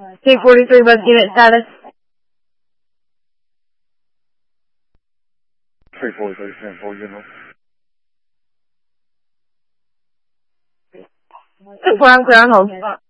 C-43 bus unit status. 343, 10-4 unit. 2-4, I'm clear on hold.